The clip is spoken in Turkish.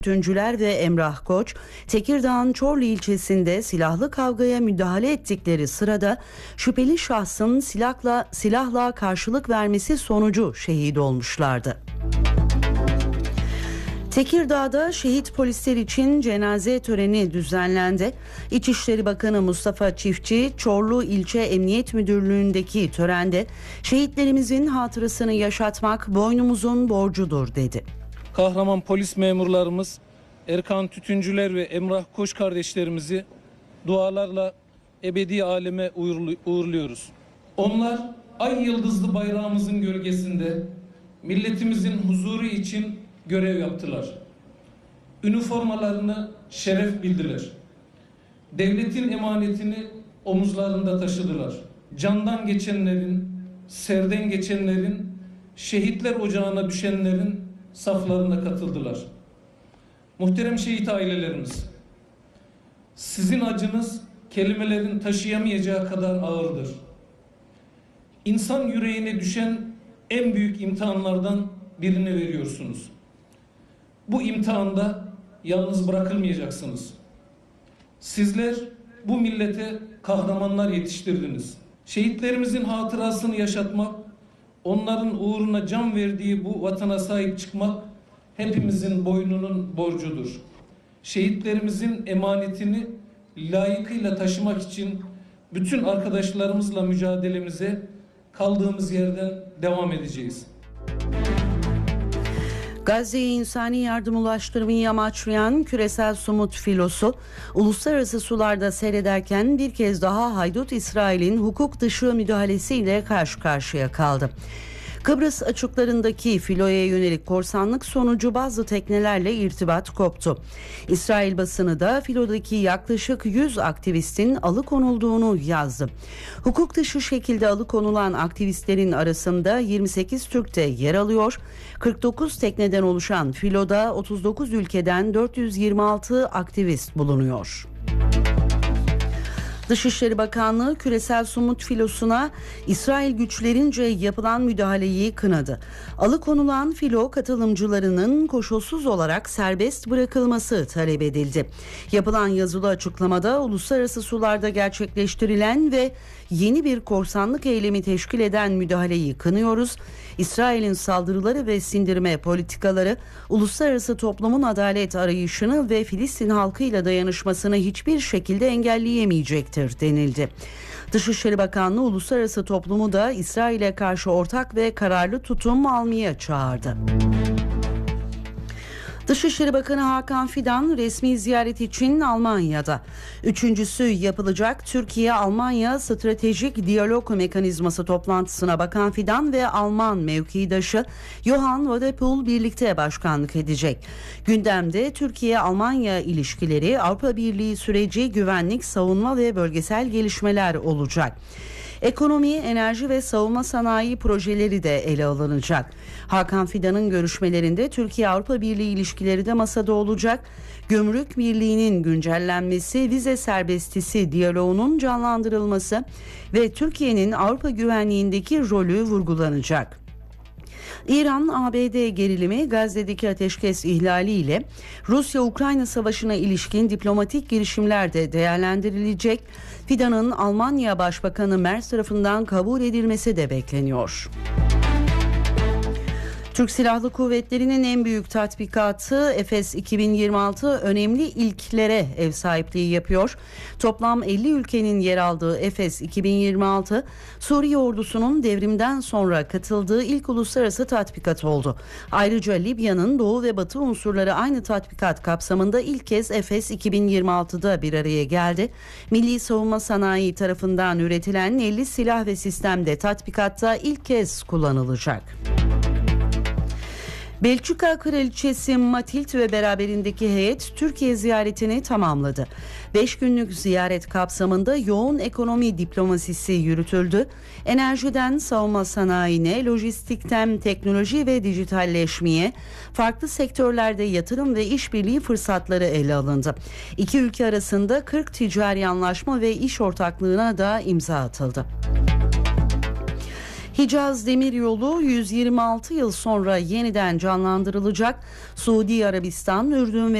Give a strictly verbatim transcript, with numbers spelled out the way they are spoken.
Tüncüler ve Emrah Koç, Tekirdağ'ın Çorlu ilçesinde silahlı kavgaya müdahale ettikleri sırada şüpheli şahsın silahla, silahla karşılık vermesi sonucu şehit olmuşlardı. Tekirdağ'da şehit polisler için cenaze töreni düzenlendi. İçişleri Bakanı Mustafa Çiftçi, Çorlu İlçe Emniyet Müdürlüğü'ndeki törende şehitlerimizin hatırasını yaşatmak boynumuzun borcudur dedi. Kahraman polis memurlarımız Erkan Tütüncüler ve Emrah Koç kardeşlerimizi dualarla ebedi aleme uğurluyoruz. Onlar ay yıldızlı bayrağımızın gölgesinde milletimizin huzuru için görev yaptılar. Üniformalarını şeref bildiler. Devletin emanetini omuzlarında taşıdılar. Candan geçenlerin, serden geçenlerin, şehitler ocağına düşenlerin saflarına katıldılar. Muhterem şehit ailelerimiz, sizin acınız kelimelerin taşıyamayacağı kadar ağırdır. İnsan yüreğine düşen en büyük imtihanlardan birini veriyorsunuz. Bu imtihanda yalnız bırakılmayacaksınız. Sizler bu millete kahramanlar yetiştirdiniz. Şehitlerimizin hatırasını yaşatmak, onların uğruna can verdiği bu vatana sahip çıkmak hepimizin boynunun borcudur. Şehitlerimizin emanetini layıkıyla taşımak için bütün arkadaşlarımızla mücadelemize kaldığımız yerden devam edeceğiz. Gazze'ye insani yardım ulaştırmayı amaçlayan küresel somut filosu uluslararası sularda seyrederken bir kez daha haydut İsrail'in hukuk dışı müdahalesiyle karşı karşıya kaldı. Kıbrıs açıklarındaki filoya yönelik korsanlık sonucu bazı teknelerle irtibat koptu. İsrail basını da filodaki yaklaşık yüz aktivistin alıkonulduğunu yazdı. Hukuk dışı şekilde alıkonulan aktivistlerin arasında yirmi sekiz Türk de yer alıyor. kırk dokuz tekneden oluşan filoda otuz dokuz ülkeden dört yüz yirmi altı aktivist bulunuyor. Dışişleri Bakanlığı küresel somut filosuna İsrail güçlerince yapılan müdahaleyi kınadı. Alıkonulan filo katılımcılarının koşulsuz olarak serbest bırakılması talep edildi. Yapılan yazılı açıklamada uluslararası sularda gerçekleştirilen ve yeni bir korsanlık eylemi teşkil eden müdahaleyi kınıyoruz. İsrail'in saldırıları ve sindirme politikaları uluslararası toplumun adalet arayışını ve Filistin halkıyla dayanışmasını hiçbir şekilde engelleyemeyecektir denildi. Dışişleri Bakanlığı uluslararası toplumu da İsrail'e karşı ortak ve kararlı tutum almaya çağırdı. Dışişleri Bakanı Hakan Fidan resmi ziyaret için Almanya'da. Üçüncüsü yapılacak Türkiye-Almanya Stratejik Diyalog Mekanizması toplantısına Bakan Fidan ve Alman mevkidaşı Johann Wadepool birlikte başkanlık edecek. Gündemde Türkiye-Almanya ilişkileri, Avrupa Birliği süreci, güvenlik, savunma ve bölgesel gelişmeler olacak. Ekonomi, enerji ve savunma sanayi projeleri de ele alınacak. Hakan Fidan'ın görüşmelerinde Türkiye-Avrupa Birliği ilişkileri de masada olacak. Gümrük Birliği'nin güncellenmesi, vize serbestisi diyaloğunun canlandırılması ve Türkiye'nin Avrupa güvenliğindeki rolü vurgulanacak. İran-A B D gerilimi, Gazze'deki ateşkes ihlali ile Rusya-Ukrayna savaşına ilişkin diplomatik girişimler de değerlendirilecek. Fidan'ın Almanya Başbakanı Merz tarafından kabul edilmesi de bekleniyor. Türk Silahlı Kuvvetleri'nin en büyük tatbikatı Efes iki bin yirmi altı önemli ilklere ev sahipliği yapıyor. Toplam elli ülkenin yer aldığı Efes iki bin yirmi altı, Suriye ordusunun devrimden sonra katıldığı ilk uluslararası tatbikat oldu. Ayrıca Libya'nın doğu ve batı unsurları aynı tatbikat kapsamında ilk kez Efes iki bin yirmi altıda bir araya geldi. Milli Savunma Sanayi tarafından üretilen elli silah ve sistem de tatbikatta ilk kez kullanılacak. Belçika Kraliçesi Matilde ve beraberindeki heyet Türkiye ziyaretini tamamladı. Beş günlük ziyaret kapsamında yoğun ekonomi diplomasisi yürütüldü. Enerjiden savunma sanayine, lojistikten teknoloji ve dijitalleşmeye, farklı sektörlerde yatırım ve işbirliği fırsatları ele alındı. İki ülke arasında kırk ticari anlaşma ve iş ortaklığına da imza atıldı. Hicaz Demiryolu yüz yirmi altı yıl sonra yeniden canlandırılacak. Suudi Arabistan, Ürdün ve